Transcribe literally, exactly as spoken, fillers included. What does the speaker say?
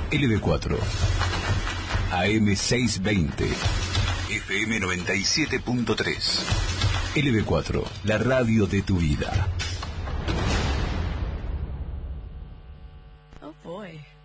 L B cuatro, A M seiscientos veinte, F M noventa y siete punto tres. L B cuatro, la radio de tu vida. Oh boy.